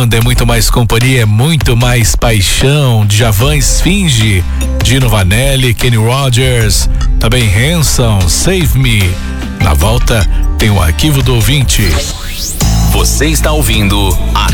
banda, é muito mais companhia, é muito mais paixão. Djavan, Esfinge, Dino Vanelli, Kenny Rogers, também Hanson, Save Me. Na volta tem o Arquivo do Ouvinte. Você está ouvindo